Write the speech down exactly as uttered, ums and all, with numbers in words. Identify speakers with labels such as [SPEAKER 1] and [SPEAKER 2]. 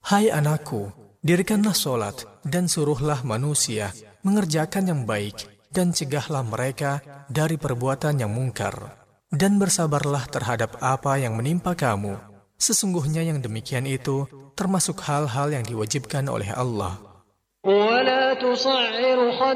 [SPEAKER 1] Hai anakku, dirikanlah solat dan suruhlah manusia mengerjakan yang baik dan cegahlah mereka dari perbuatan yang mungkar. Dan bersabarlah terhadap apa yang menimpa kamu. Sesungguhnya yang demikian itu termasuk hal-hal yang diwajibkan oleh Allah.